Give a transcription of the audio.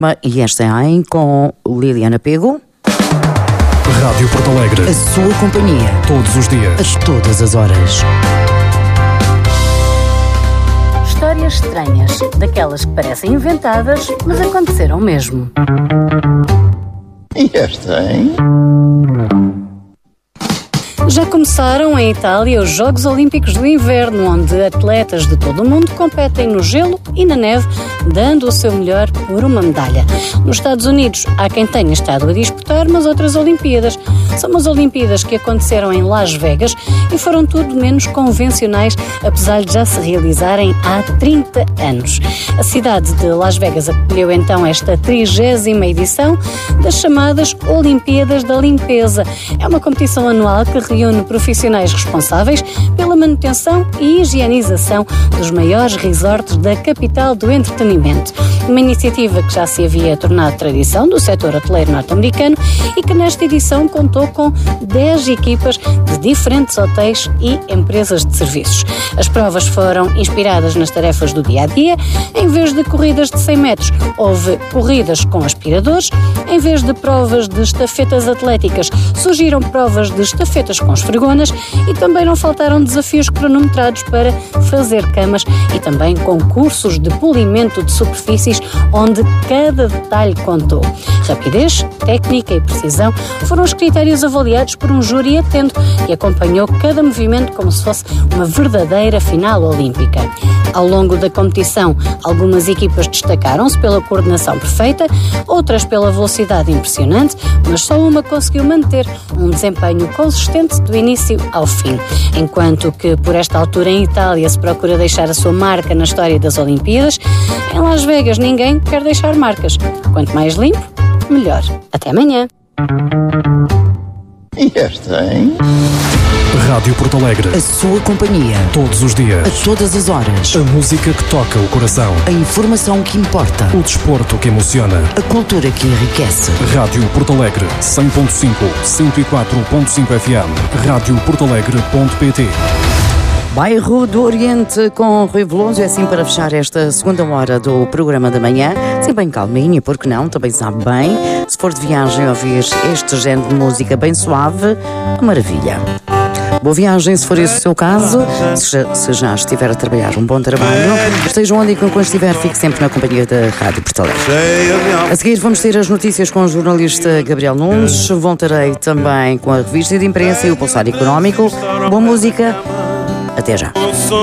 E esta é em com Liliana Pego. Rádio Porto Alegre. A sua companhia. Todos os dias. A todas as horas. Histórias estranhas, daquelas que parecem inventadas, mas aconteceram mesmo. E esta, hein? Já começaram em Itália os Jogos Olímpicos do Inverno, onde atletas de todo o mundo competem no gelo e na neve, dando o seu melhor por uma medalha. Nos Estados Unidos há quem tenha estado a disputar umas outras Olimpíadas. São as Olimpíadas que aconteceram em Las Vegas e foram tudo menos convencionais, apesar de já se realizarem há 30 anos. A cidade de Las Vegas acolheu então esta 30ª edição das chamadas Olimpíadas da Limpeza. É uma competição anual que reúne profissionais responsáveis pela manutenção e higienização dos maiores resorts da capital do entretenimento. Uma iniciativa que já se havia tornado tradição do setor hoteleiro norte-americano e que nesta edição contou com 10 equipas de diferentes hotéis e empresas de serviços. As provas foram inspiradas nas tarefas do dia-a-dia. Em vez de corridas de 100 metros, houve corridas com aspiradores. Em vez de provas de estafetas atléticas, surgiram provas de estafetas com esfregonas e também não faltaram desafios cronometrados para fazer camas e também concursos de polimento de superfícies onde cada detalhe contou. Rapidez, técnica e precisão foram os critérios avaliados por um júri atento que acompanhou cada movimento como se fosse uma verdadeira final olímpica. Ao longo da competição, algumas equipas destacaram-se pela coordenação perfeita, outras pela velocidade impressionante, mas só uma conseguiu manter um desempenho consistente do início ao fim. Enquanto que, por esta altura em Itália, se procura deixar a sua marca na história das Olimpíadas, em Las Vegas ninguém quer deixar marcas. Quanto mais limpo, melhor. Até amanhã. E esta, hein? Rádio Porto Alegre. A sua companhia. Todos os dias. A todas as horas. A música que toca o coração. A informação que importa. O desporto que emociona. A cultura que enriquece. Rádio Porto Alegre. 100.5, 104.5 FM. radioportoalegre.pt. Bairro do Oriente com Rui Veloso, é assim para fechar esta segunda hora do programa da manhã, assim bem calminho, porque não, também sabe bem, se for de viagem ouvir este género de música bem suave, maravilha. Boa viagem, se for esse o seu caso, se já estiver a trabalhar um bom trabalho, esteja onde e quando estiver, fique sempre na companhia da Rádio Porto Alegre. A seguir vamos ter as notícias com o jornalista Gabriel Nunes, voltarei também com a revista de imprensa e o Pulsar Económico. Boa música. Até já.